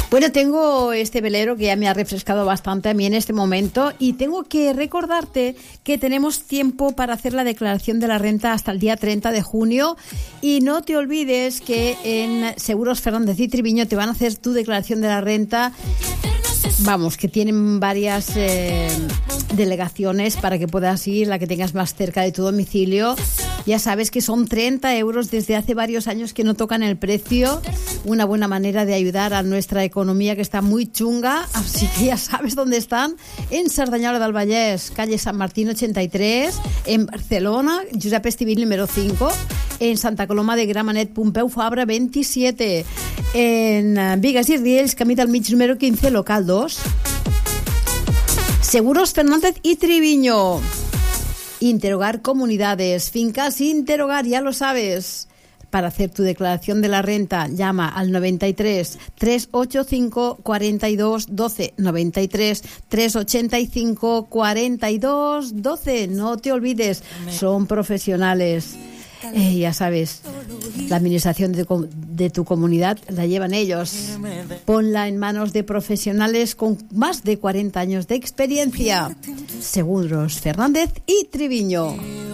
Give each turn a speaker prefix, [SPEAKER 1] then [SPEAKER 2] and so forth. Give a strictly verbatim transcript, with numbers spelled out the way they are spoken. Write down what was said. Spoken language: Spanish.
[SPEAKER 1] Bueno, tengo este velero que ya me ha refrescado bastante a mí en este momento y tengo que recordarte que tenemos tiempo para hacer la declaración de la renta hasta el día treinta de junio y no te olvides que en Seguros Fernández y Triviño te van a hacer tu declaración de la renta. Vamos, que tienen varias eh, delegaciones para que puedas ir, la que tengas más cerca de tu domicilio. Ya sabes que son treinta euros desde hace varios años que no tocan el precio. Una buena manera de ayudar a nuestra economía que está muy chunga. Así que ya sabes dónde están. En Cerdanyola del Vallès, calle San Martín ochenta y tres. En Barcelona, Josep Estivill número cinco. En Santa Coloma de Gramenet, Pompeu Fabra veintisiete. En Bigues i Riells, camí del mig número quince, local dos. Seguros Fernández y Triviño. Interrogar comunidades, fincas Interrogar, ya lo sabes. Para hacer tu declaración de la renta, llama al noventa y tres, trescientos ochenta y cinco, cuarenta y dos, doce, noventa y tres, trescientos ochenta y cinco, cuarenta y dos, doce. No te olvides, son profesionales. Eh, ya sabes, la administración de tu, de tu comunidad la llevan ellos. Ponla en manos de profesionales con más de cuarenta años de experiencia. Seguros Fernández y Triviño.